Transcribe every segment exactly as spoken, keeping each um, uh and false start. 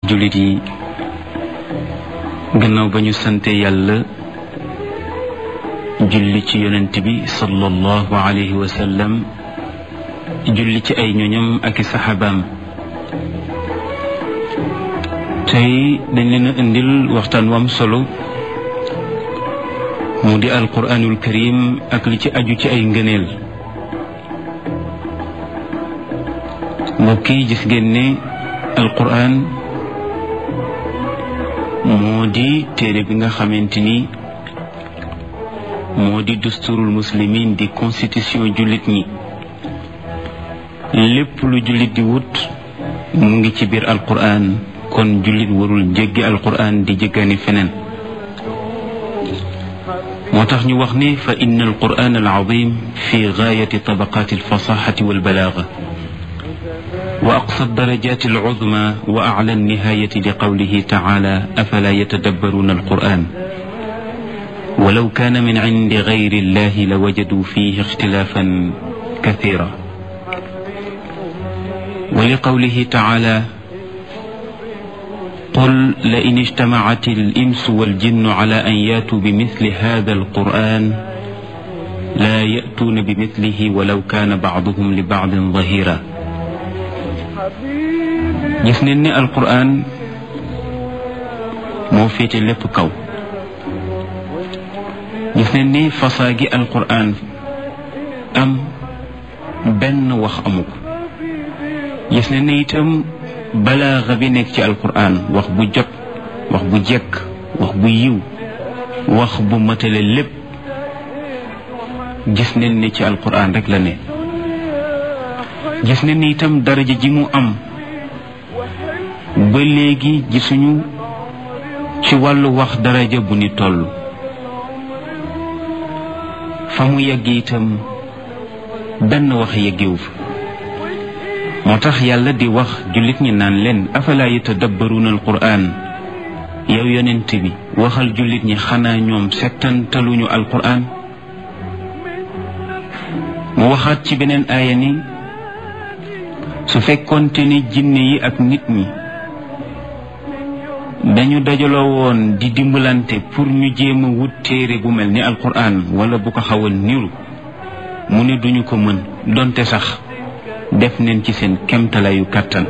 jullit yi gannaaw ba ñu sante yàlla julli ci yonent bi sallallahu alayhi wa sallam julli ci ay ñoñam ak i saxaabaam tey dañ leen a indil waxtaan wam solo mu di alquranul karim ak li ci aju ci ay ngëneel mbokk yi gis ngeen ne alquran moo di téere bi nga xamante ni moo di dusturul muslimin di constitution jullit ñi lépp lu jullit di wut mu ngi ci biir alquran kon jullit warul jéggi alquran di jéggaani feneen moo tax ñu wax ni fa inna alquran alazim fi gaayati tabaqaati alfasaxati walbalaaga wa aqsa darajaati alcudma wa acla alnihaayati li qawlihi tacaala afalaa yatadabbaruuna alquran walaw kaana min cindi gayri illahi la wajaduu fiihi ixtilaafan kasiira wa li qawlihi tacaala qul la in ijtamacat al-insu wal-jinnu ala an yaatuu bimithli haadha al-qur'aan laa ya'tuuna bimithlihi walaw kaana ba'duhum li ba'din zahiira. gis nañ ne Alqur'aan moo féete lépp kaw. gis nañ ne fasaa gi Alqur'aan am benn wax amu ko. gis nañ ne itam balaaxa bi nekk ci alquran wax bu jot wax bu jekk wax bu yiw wax bu matale lépp gis nañ ne ci alquran rek la ne gis nañ ne itam daraja ji mu am ba léegi gisuñu ci wàllu wax daraja bu ni toll fa mu yegg itam benn wax yeggewu fa moo tax yàlla di wax jullit ñi naan leen afalaa yatadabbaruuna alquran yow yonent bi waxal jullit ñi xanaa ñoom settantaluñu alquran mu waxaat ci beneen aaya ni su fekkoonte ni jinne yi ak nit ñi dañu dajaloo woon di dimbalante pour ñu jéem a wut téere bu mel ni alquran wala bu ko xaw a niru mu ne duñu ko mën donte sax def neen ci seen kemtalayu kàttan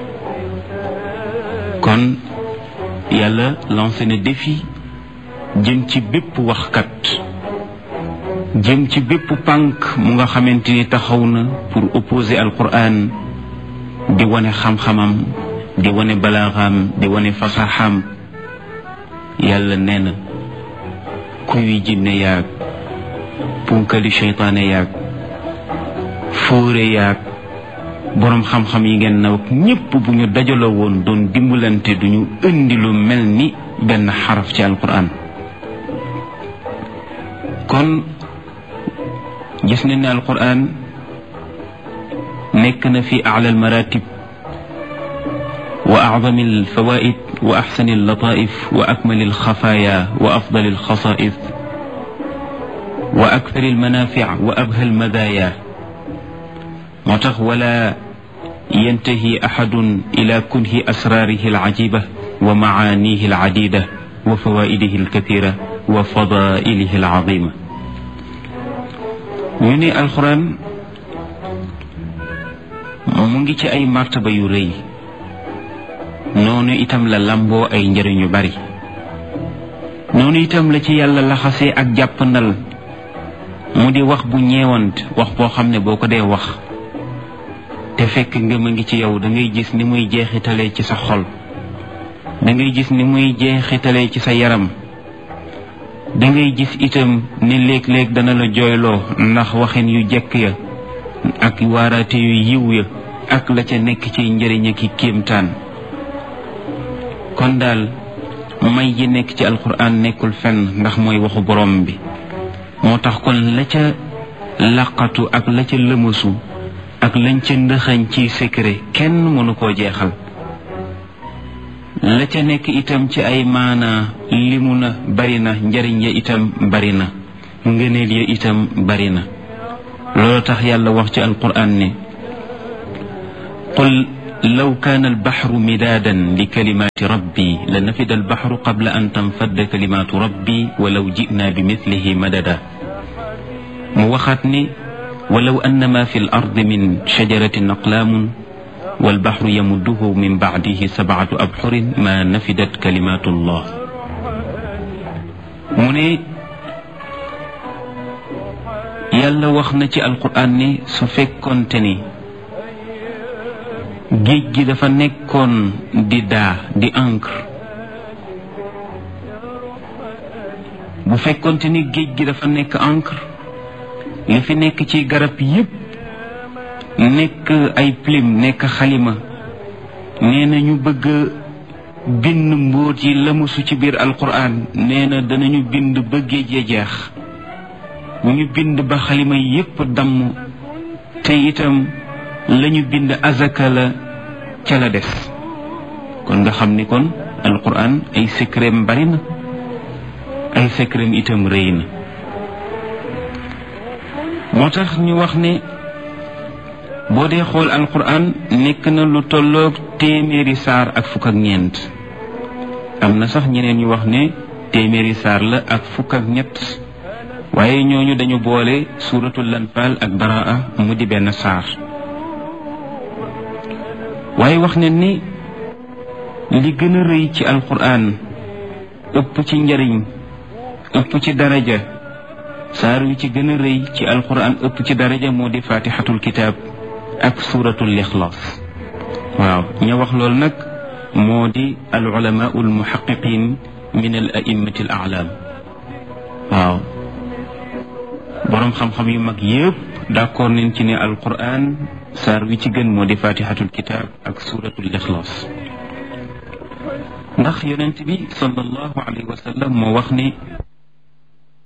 kon yàlla lancé na défi jëm ci bépp waxkat jëm ci bépp pànk mu nga xamante ni taxaw na pour opposer alquran di wane xam-xamam di wane balaaxam di wane fasaxam yàlla nee na kuy jinne yaag punkali seytaane yaag fóore yaag boroom xam-xam yi ngeen naw ñépp bu ñu dajaloo woon doon dimbalante duñu indi lu mel ni benn xaraf ci alquran kon gis nañ ne alquran nekk na fi a'la almaratib wa a'zami alfawaid wa ahsani allataif wa akmali alxafaaya wa afdali alxasaa'is wa akthari almanafi' wa abha almadaaya moo tax wala yantahi axadun ila kunhi asraarihi alcajiba wa macaanihi alcadida wa fawaidihi alkathira wa fadailihi alcazima ñu ne alquran mu ngi ci ay martaba yu rëy noonu itam la lamboo ay njëriñ yu bari noonu itam la ci yàlla laxasee ak jàppandal mu di wax bu ñeewant wax boo xam ne boo ko dee wax te fekk ngëm a ngi ci yow da ngay gis ni muy jeexitalee ci sa xol da ngay gis ni muy jeexitalee ci sa yaram da ngay gis itam ni léeg-léeg dana la jooyloo ndax waxin yu jekk ya ak waaraate yu yiw ya ak la ca nekk ci njëriñ ak kéemtaan kon daal may yi nekk ci alquran nekkul fenn ndax mooy waxu borom bi moo tax kon la ca laqatu ak la ca lëmasu ak lañ ca ndëxañ ci secret kenn mënu koo jeexal la ca nekk itam ci ay maana limu na bari na njariñ ya itam bari na ngëneel ya itam bari na loolu tax yàlla wax ci alquran ne qul law kaana albaxru midaadan li kalimaati rabbi la nafida albaxru qabla an tanfadda kalimaatu rabbi walaw jinaa bi mislihi madada mu waxaat ni walaw anna ma fi l ardi min shajaratin aqlaamun walbaxru yamudduhu min bacdihi sabcatu abxurin ma nafidat kalimaatu llah mu ne yàlla wax na ci alquraan ni su fekkoonte ni géej gi dafa nekkoon di daa di encre bu fekkoonte ni géej gi dafa nekk encre li fi nekk ci garab yépp nekk ay plume nekk xalima nee na ñu bëgg bind mbóot yi lamusu ci biir alquraan nee na danañu bind ba géej ya jeex ñu bind ba xalima yépp damm te itam lañu bind azaka la ca la des kon nga xam ni kon alquran ay secret bari na ay secret itam rëy na moo tax ñu wax ne boo dee xool alquran nekk na lu tolloog téeméeri saar ak fukk ak ñeent am na sax ñeneen ñu wax ne téeméeri saar la ak fukk ak ñett waaye ñooñu dañu boole suuratul anfaal ak baraa mu di benn saar waaye wax ne ni li gën a rëy ci alquran ëpp ci njariñ ëpp ci daraja saar wi ci gën a rëy ci alquran ëpp ci daraja moo di fatihatul kitaab ak suuratul ixlaas waaw ña wax loolu nag moo di al ulamaau al muhaqiqin min al a'immati al a'lam waaw boroom xam-xam yu mag yépp d'accord nañ ci ne alquran saar wi ci gën moo di fatihatul kitaab ak suuratul ixlaas ndax yonent bi sallallahu alayhi wa sallam moo wax ne